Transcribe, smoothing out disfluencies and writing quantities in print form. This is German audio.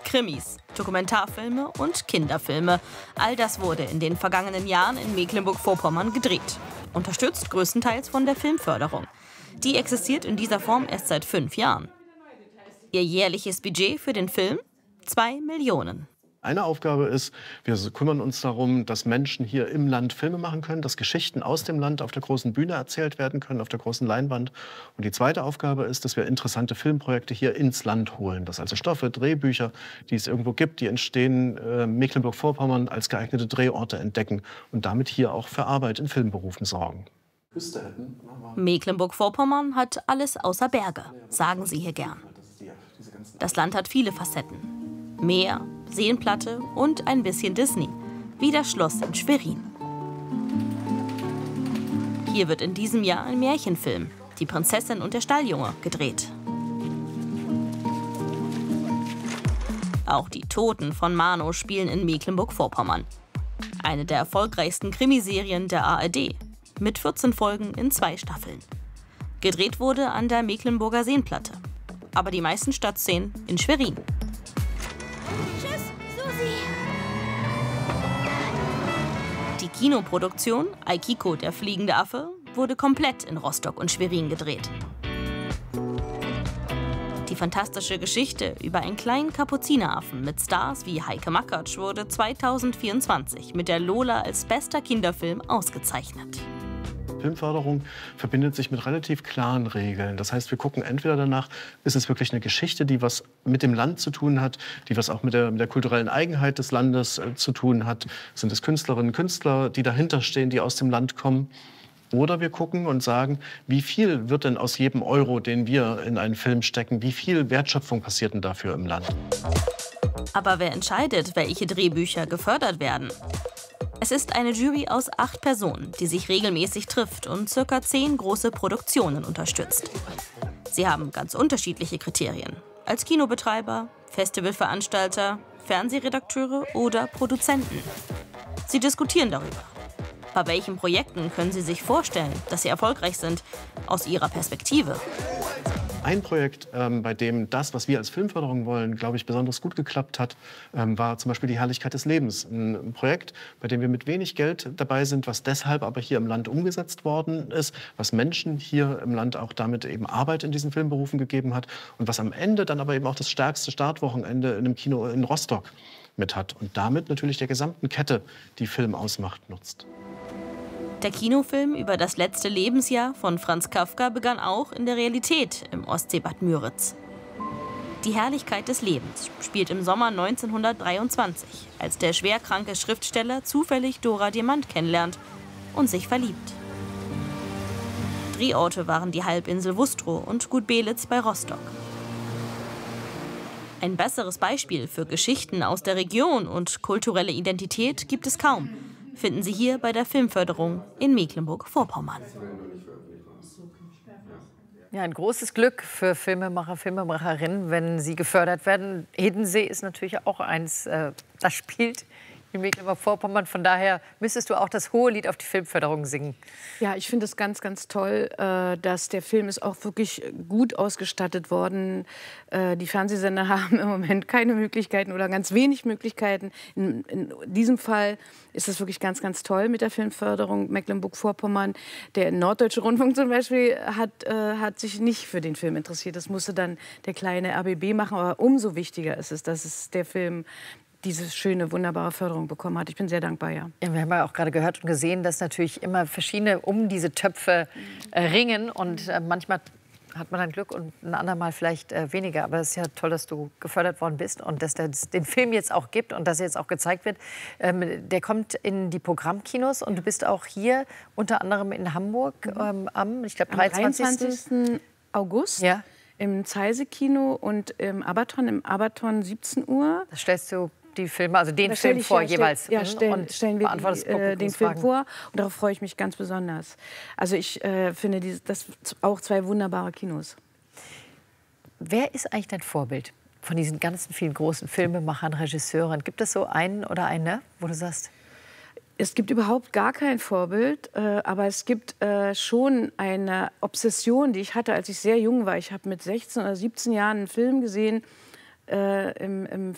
Krimis, Dokumentarfilme und Kinderfilme. All das wurde in den vergangenen Jahren in Mecklenburg-Vorpommern gedreht. Unterstützt größtenteils von der Filmförderung. Die existiert in dieser Form erst seit 5 Jahren. Ihr jährliches Budget für den Film? 2 Millionen. Eine Aufgabe ist, wir kümmern uns darum, dass Menschen hier im Land Filme machen können, dass Geschichten aus dem Land auf der großen Bühne erzählt werden können, auf der großen Leinwand. Und die zweite Aufgabe ist, dass wir interessante Filmprojekte hier ins Land holen. Dass also Stoffe, Drehbücher, die es irgendwo gibt, die entstehen, Mecklenburg-Vorpommern als geeignete Drehorte entdecken und damit hier auch für Arbeit in Filmberufen sorgen. Mecklenburg-Vorpommern hat alles außer Berge, sagen sie hier gern. Das Land hat viele Facetten. Meer, Seenplatte und ein bisschen Disney, wie das Schloss in Schwerin. Hier wird in diesem Jahr ein Märchenfilm, Die Prinzessin und der Stalljunge, gedreht. Auch Die Toten von Mano spielen in Mecklenburg-Vorpommern. Eine der erfolgreichsten Krimiserien der ARD, mit 14 Folgen in 2 Staffeln. Gedreht wurde an der Mecklenburger Seenplatte, aber die meisten Stadtszenen in Schwerin. Die Kinoproduktion Aikiko, der fliegende Affe, wurde komplett in Rostock und Schwerin gedreht. Die fantastische Geschichte über einen kleinen Kapuzineraffen mit Stars wie Heike Makatsch wurde 2024 mit der Lola als bester Kinderfilm ausgezeichnet. Filmförderung verbindet sich mit relativ klaren Regeln. Das heißt, wir gucken entweder danach, ist es wirklich eine Geschichte, die was mit dem Land zu tun hat, die was auch mit der kulturellen Eigenheit des Landes zu tun hat. Sind es Künstlerinnen und Künstler, die dahinter stehen, die aus dem Land kommen? Oder wir gucken und sagen, wie viel wird denn aus jedem Euro, den wir in einen Film stecken, wie viel Wertschöpfung passiert denn dafür im Land? Aber wer entscheidet, welche Drehbücher gefördert werden? Es ist eine Jury aus 8 Personen, die sich regelmäßig trifft und ca. 10 große Produktionen unterstützt. Sie haben ganz unterschiedliche Kriterien. Als Kinobetreiber, Festivalveranstalter, Fernsehredakteure oder Produzenten. Sie diskutieren darüber. Bei welchen Projekten können Sie sich vorstellen, dass sie erfolgreich sind, aus Ihrer Perspektive? Ein Projekt, bei dem das, was wir als Filmförderung wollen, glaube ich, besonders gut geklappt hat, war zum Beispiel die Herrlichkeit des Lebens. Ein Projekt, bei dem wir mit wenig Geld dabei sind, was deshalb aber hier im Land umgesetzt worden ist, was Menschen hier im Land auch damit eben Arbeit in diesen Filmberufen gegeben hat und was am Ende dann aber eben auch das stärkste Startwochenende in einem Kino in Rostock mit hat und damit natürlich der gesamten Kette, die Film ausmacht, nutzt. Der Kinofilm über das letzte Lebensjahr von Franz Kafka begann auch in der Realität im Ostseebad Müritz. Die Herrlichkeit des Lebens spielt im Sommer 1923, als der schwerkranke Schriftsteller zufällig Dora Diamant kennenlernt und sich verliebt. Drehorte waren die Halbinsel Wustrow und Gut Belitz bei Rostock. Ein besseres Beispiel für Geschichten aus der Region und kulturelle Identität gibt es kaum. Finden Sie hier bei der Filmförderung in Mecklenburg-Vorpommern. Ja, ein großes Glück für Filmemacher, Filmemacherinnen, wenn sie gefördert werden. Hiddensee ist natürlich auch eins, das spielt in Mecklenburg-Vorpommern. Von daher müsstest du auch das hohe Lied auf die Filmförderung singen. Ja, ich finde es ganz, ganz toll, dass der Film ist auch wirklich gut ausgestattet worden. Die Fernsehsender haben im Moment keine Möglichkeiten oder ganz wenig Möglichkeiten. In diesem Fall ist es wirklich ganz, ganz toll mit der Filmförderung Mecklenburg-Vorpommern. Der Norddeutsche Rundfunk zum Beispiel hat sich nicht für den Film interessiert. Das musste dann der kleine RBB machen. Aber umso wichtiger ist es, dass es der Film diese schöne, wunderbare Förderung bekommen hat. Ich bin sehr dankbar, ja. Ja, wir haben ja auch gerade gehört und gesehen, dass natürlich immer verschiedene um diese Töpfe ringen. Und manchmal hat man dann Glück und ein andermal vielleicht weniger. Aber es ist ja toll, dass du gefördert worden bist und dass es den Film jetzt auch gibt und dass er jetzt auch gezeigt wird. Der kommt in die Programmkinos und du bist auch hier unter anderem in Hamburg am, ich glaube, 23. August. Ja. Im Zeise-Kino und im Abaton 17 Uhr. Das stellst du die Filme, also den Film vor jeweils. Ja, stellen wir den Film vor und darauf freue ich mich ganz besonders. Also ich finde das auch 2 wunderbare Kinos. Wer ist eigentlich dein Vorbild von diesen ganzen vielen großen Filmemachern, Regisseuren? Gibt es so einen oder eine, wo du sagst? Es gibt überhaupt gar kein Vorbild, aber es gibt schon eine Obsession, die ich hatte, als ich sehr jung war. Ich habe mit 16 oder 17 Jahren einen Film gesehen im